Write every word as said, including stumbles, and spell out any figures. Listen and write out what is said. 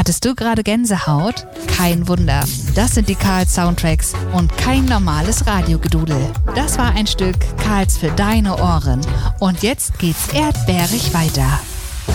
Hattest du gerade Gänsehaut? Kein Wunder. Das sind die Karls Soundtracks und kein normales Radiogedudel. Das war ein Stück Karls für deine Ohren. Und jetzt geht's erdbeerig weiter.